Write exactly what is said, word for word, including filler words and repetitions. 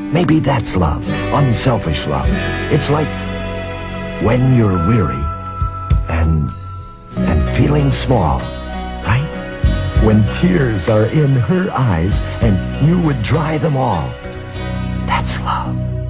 Maybe that's love, unselfish love. It's like when you're weary and and feeling small, right? When tears are in her eyes and you would dry them all. That's love.